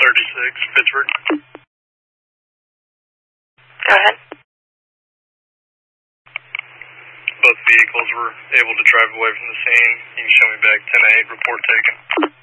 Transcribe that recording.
36, Pittsburgh. Go ahead. Both vehicles were able to drive away from the scene. You can show me back 10-8, report taken.